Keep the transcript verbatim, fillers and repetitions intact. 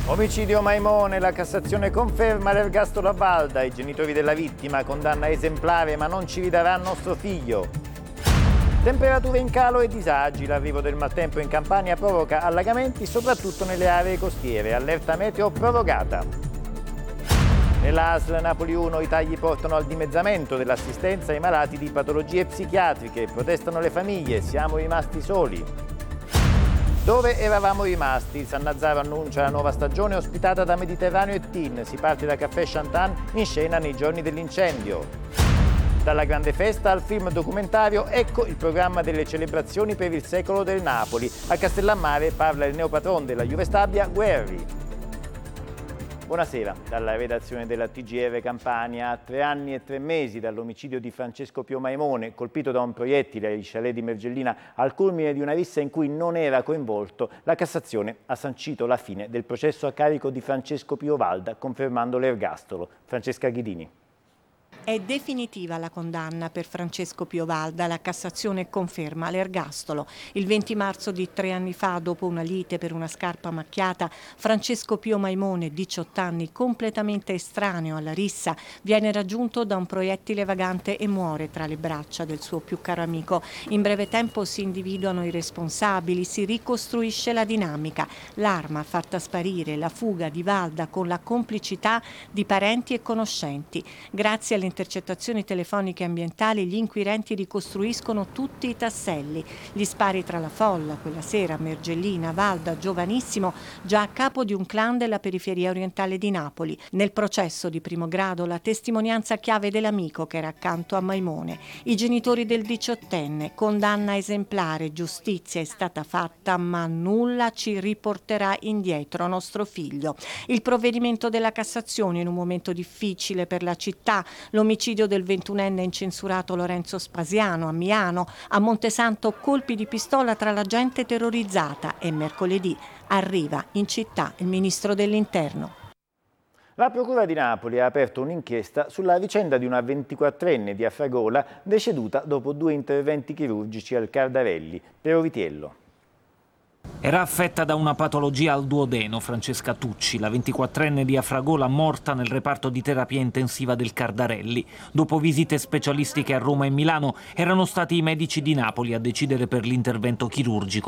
Omicidio Maimone, la Cassazione conferma l'ergastolo a Valda. I genitori della vittima, condanna esemplare, ma non ci ridarà nostro figlio. Temperature in calo e disagi. L'arrivo del maltempo in Campania provoca allagamenti soprattutto nelle aree costiere. Allerta meteo prorogata. Nella A S L Napoli uno i tagli portano al dimezzamento dell'assistenza ai malati di patologie psichiatriche. Protestano le famiglie, siamo rimasti soli. Dove eravamo rimasti? Sannazzaro annuncia la nuova stagione ospitata da Mediterraneo e Teen. Si parte da Caffè Chantan in scena nei giorni dell'incendio. Dalla grande festa al film documentario, ecco il programma delle celebrazioni per il secolo del Napoli. A Castellammare parla il neopatron della Juve Stabia, Guerri. Buonasera, dalla redazione della T G R Campania. A tre anni e tre mesi dall'omicidio di Francesco Pio Maimone, colpito da un proiettile agli chalet di Mergellina al culmine di una rissa in cui non era coinvolto, la Cassazione ha sancito la fine del processo a carico di Francesco Pio Valda, confermando l'ergastolo. Francesca Ghidini. È definitiva la condanna per Francesco Pio Valda, la Cassazione conferma l'ergastolo. Il venti marzo di tre anni fa, dopo una lite per una scarpa macchiata, Francesco Pio Maimone, diciotto anni, completamente estraneo alla rissa, viene raggiunto da un proiettile vagante e muore tra le braccia del suo più caro amico. In breve tempo si individuano i responsabili, si ricostruisce la dinamica. L'arma fatta sparire, la fuga di Valda con la complicità di parenti e conoscenti. Grazie alle intercettazioni telefoniche e ambientali, gli inquirenti ricostruiscono tutti i tasselli. Gli spari tra la folla, quella sera, Mergellina, Valda, giovanissimo, già a capo di un clan della periferia orientale di Napoli. Nel processo di primo grado la testimonianza chiave dell'amico che era accanto a Maimone. I genitori del diciottenne, condanna esemplare, giustizia è stata fatta, ma nulla ci riporterà indietro nostro figlio. Il provvedimento della Cassazione in un momento difficile per la città. L'omicidio del ventunenne incensurato Lorenzo Spasiano a Miano, a Montesanto colpi di pistola tra la gente terrorizzata e mercoledì arriva in città il ministro dell'Interno. La Procura di Napoli ha aperto un'inchiesta sulla vicenda di una ventiquattrenne di Afragola deceduta dopo due interventi chirurgici al Cardarelli. Piero Vitiello. Era affetta da una patologia al duodeno Francesca Tucci, la ventiquattrenne di Afragola morta nel reparto di terapia intensiva del Cardarelli. Dopo visite specialistiche a Roma e Milano, erano stati i medici di Napoli a decidere per l'intervento chirurgico.